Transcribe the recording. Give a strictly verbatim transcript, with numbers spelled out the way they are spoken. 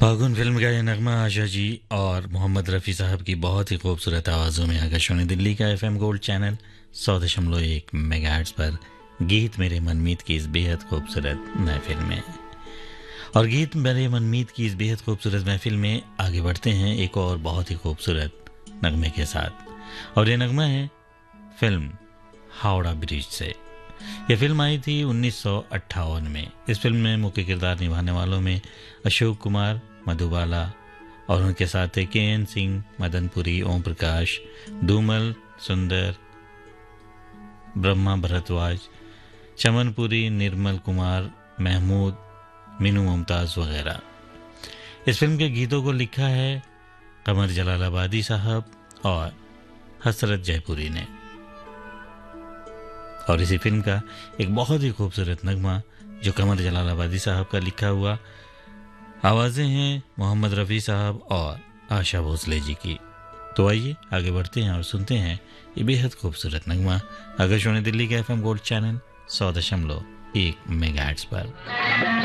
फागुन film का ये नगमा आशा जी और मोहम्मद रफ़ी साहब की बहुत ही खूबसूरत आवाज़ों में आकाशवाणी दिल्ली का एफएम गोल्ड चैनल सौ दशमलव एक मेगाहर्ट्ज़ पर गीत मेरे मनमीत की इस बेहद खूबसूरत महफिल में। और गीत मेरे मनमीत की इस बेहद खूबसूरत महफिल में आगे बढ़ते हैं एक और बहुत ही खूबसूरत नगमे के साथ। और ये नगमा है फिल्म हावड़ा ब्रिज से। यह फिल्म आई थी उन्नीस सौ अट्ठावन में। इस फिल्म में मुख्य किरदार निभाने वालों में अशोक कुमार, मधुबाला और उनके साथ थे के एन सिंह, मदनपुरी, ओम प्रकाश, धूमल, सुंदर, ब्रह्मा भरद्वाज, चमनपुरी, निर्मल कुमार, महमूद, मीनू मुमताज़ वगैरह। इस फिल्म के गीतों को लिखा है कमर जलालाबादी साहब और हसरत जयपुरी ने। और इसी फिल्म का एक बहुत ही खूबसूरत नगमा जो कमर जलालाबादी साहब का लिखा हुआ, आवाज़ें हैं मोहम्मद रफ़ी साहब और आशा भोसले जी की। तो आइए आगे बढ़ते हैं और सुनते हैं ये बेहद खूबसूरत नगमा आकाशवाणी दिल्ली के एफएम गोल्ड चैनल सौ दशमलव एक मेगाहर्ट्ज़ पर।